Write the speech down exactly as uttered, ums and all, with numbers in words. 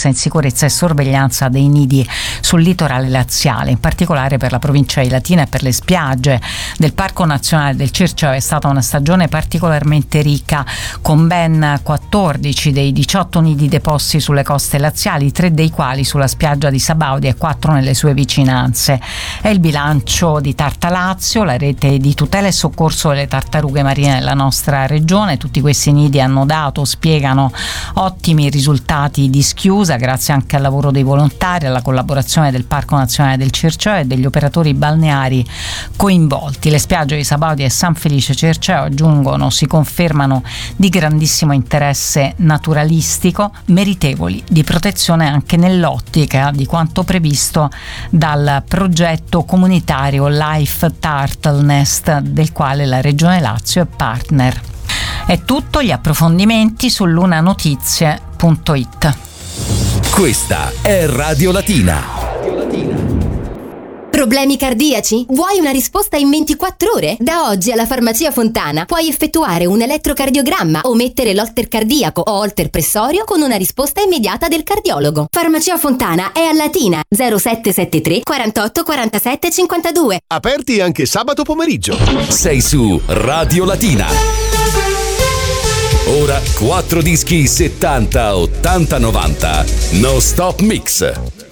messa in sicurezza e sorveglianza dei nidi sul litorale laziale. In particolare per la provincia di Latina e per le spiagge del Parco Nazionale del Circeo è stata una stagione particolarmente ricca, con ben quattordici dei diciotto nidi deposti sulle coste laziali, tre dei quali sulla spiaggia di Sabaudia e quattro nelle sue vicinanze. È il bilancio di Tartalazio, la rete di tutela e soccorso delle tartarughe marine della nostra regione. Tutti questi nidi hanno dato, spiegano, ottimi risultati di schiusa grazie anche al lavoro dei volontari, alla collaborazione del Parco Nazionale del Circeo e degli operatori balneari coinvolti. Le spiagge di Sabaudia e San Felice Circeo, aggiungono, si confermano di grandissimo interesse naturalistico, meritevoli di protezione anche nell'ottica di quanto previsto dal progetto comunitario Life Turtle Nest, del quale la Regione Lazio è partner. È tutto, gli approfondimenti su lunanotizie punto it. Questa è Radio Latina. Problemi cardiaci? Vuoi una risposta in ventiquattro ore? Da oggi alla Farmacia Fontana puoi effettuare un elettrocardiogramma o mettere l'holter cardiaco o holter pressorio con una risposta immediata del cardiologo. Farmacia Fontana è a Latina, zero sette sette tre quarantotto quarantasette cinquantadue. Aperti anche sabato pomeriggio. Sei su Radio Latina. Ora quattro dischi settanta, ottanta, novanta. No Stop Mix.